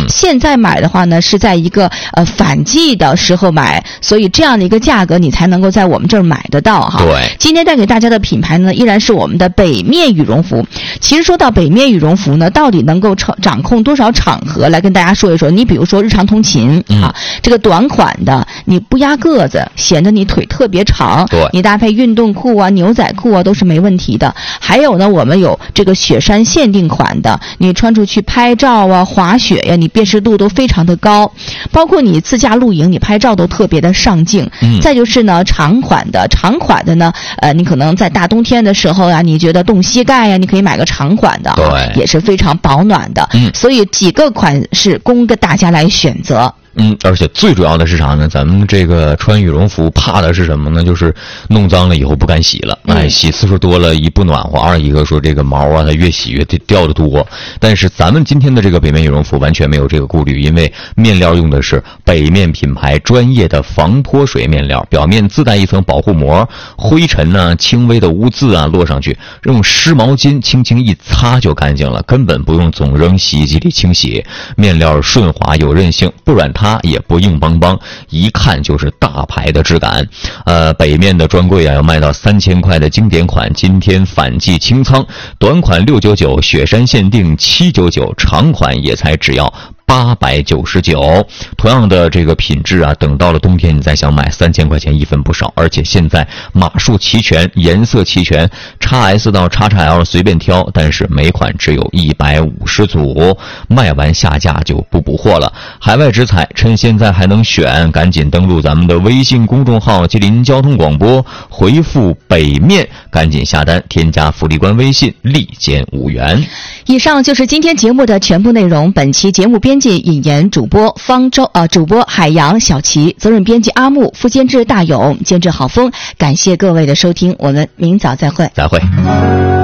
现在买的话呢，是在一个反季的时候买，所以这样的一个价格你才能够在我们这儿买得到哈。 对， 今天带给大家的品牌呢，依然是我们的北面羽绒服。其实说到北面羽绒服呢，到底能够掌控多少场合，来跟大家说一说。你比如说日常通勤啊，这个短款的，你不压个子，显得你腿特别长， 对， 你搭配运动裤啊、牛仔裤啊都是没问题的。还有呢，我们有这个雪山限定款的，你穿出去拍照啊、滑雪呀，你辨识度都非常的高，包括你自驾露营，你拍照都特别的上镜。再就是呢，长款的呢，你可能在大冬天的时候啊，你觉得冻膝盖呀，你可以买个长款的， 对， 也是非常保暖的。所以几个款式供给大家来选择。 而且最主要的是啥呢？咱们这个穿羽绒服怕的是什么呢？就是弄脏了以后不敢洗了，洗次数多了，一不暖和，二一个说这个毛啊，它越洗越掉的多。但是咱们今天的这个北面羽绒服完全没有这个顾虑，因为面料用的是北面品牌专业的防泼水面料，表面自带一层保护膜，灰尘呢、轻微的污渍啊落上去，用湿毛巾轻轻一擦就干净了，根本不用总扔洗衣机里清洗。面料顺滑有韧性，不软塌也不硬邦邦，一看就是大牌的质感。北面的专柜啊要卖到3000块的经典款，今天反季清仓，短款699，雪山限定799，长款也才只要899。同样的这个品质啊，等到了冬天你再想买，3000块钱一分不少。而且现在码数齐全，颜色齐全，XS 到XXL 随便挑，但是每款只有150组，卖完下架就不补货了。海外直采，趁现在还能选，赶紧登录咱们的微信公众号吉林交通广播，回复北面，赶紧下单，添加福利官微信，立减5元。 以上就是今天节目的全部内容。本期节目编辑引言，主播主播海洋、小齐，责任编辑阿木，副监制大勇，监制郝峰。感谢各位的收听，我们明早再会。